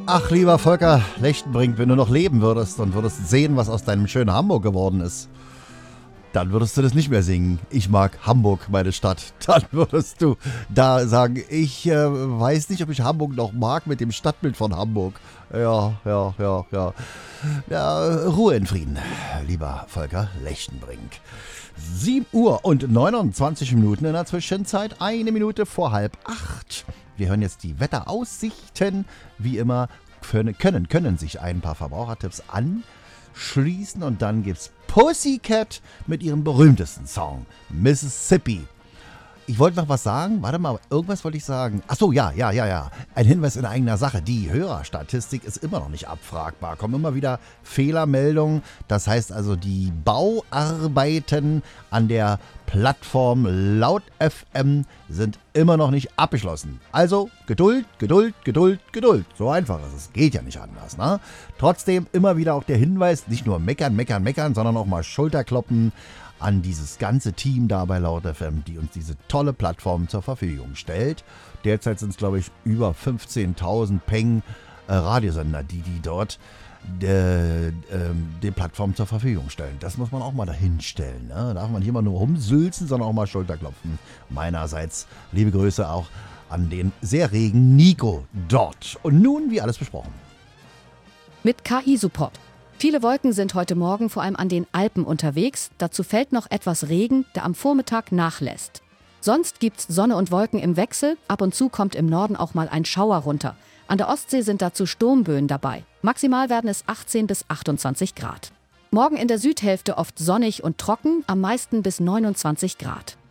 Ach, lieber Volker Lechtenbrink, wenn du noch leben würdest und würdest sehen, was aus deinem schönen Hamburg geworden ist, dann würdest du das nicht mehr singen. Ich mag Hamburg, meine Stadt. Dann würdest du da sagen, ich weiß nicht, ob ich Hamburg noch mag mit dem Stadtbild von Hamburg. Ja. Ruhe in Frieden, lieber Volker Lechtenbrink. 7 Uhr und 29 Minuten in der Zwischenzeit, 1 Minute vor 7:30. Wir hören jetzt die Wetteraussichten. Wie immer können sich ein paar Verbrauchertipps anschließen. Und dann gibt's Pussycat mit ihrem berühmtesten Song, Mississippi. Ich wollte noch was sagen. Warte mal, irgendwas wollte ich sagen. Achso, ja. Ein Hinweis in eigener Sache. Die Hörerstatistik ist immer noch nicht abfragbar. Kommen immer wieder Fehlermeldungen. Das heißt also, die Bauarbeiten an der Plattform Laut FM sind immer noch nicht abgeschlossen. Also Geduld. So einfach ist es. Geht ja nicht anders, ne? Trotzdem immer wieder auch der Hinweis, nicht nur meckern, sondern auch mal Schulterkloppen an dieses ganze Team da bei Laut FM, die uns diese tolle Plattform zur Verfügung stellt. Derzeit sind es, glaube ich, über 15.000 Radiosender, die dort die Plattform zur Verfügung stellen. Das muss man auch mal dahin stellen. Ne? Da darf man hier mal nur rumsülzen, sondern auch mal Schulterklopfen. Meinerseits liebe Grüße auch an den sehr regen Nico dort. Und nun, wie alles besprochen. Mit KI-Support. Viele Wolken sind heute Morgen vor allem an den Alpen unterwegs. Dazu fällt noch etwas Regen, der am Vormittag nachlässt. Sonst gibt's Sonne und Wolken im Wechsel. Ab und zu kommt im Norden auch mal ein Schauer runter. An der Ostsee sind dazu Sturmböen dabei. Maximal werden es 18 bis 28 Grad. Morgen in der Südhälfte oft sonnig und trocken, am meisten bis 29 Grad.